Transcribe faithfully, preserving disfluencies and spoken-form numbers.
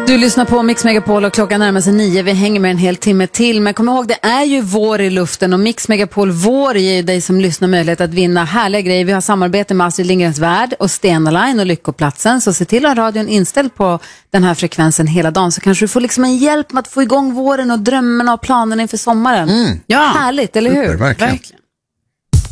Du lyssnar på Mix Megapol och klockan närmar sig nio. Vi hänger med en hel timme till. Men kom ihåg, det är ju vår i luften och Mix Megapol vår ger ju dig som lyssnar möjlighet att vinna härliga grejer. Vi har samarbete med Astrid Lindgrens Värld och Stena Line och Lyckoplatsen. Så se till att ha radion inställd på den här frekvensen hela dagen, så kanske du får liksom en hjälp med att få igång våren och drömmarna och planerna inför sommaren. Mm. Ja, härligt, eller hur? Super, verkligen. verkligen.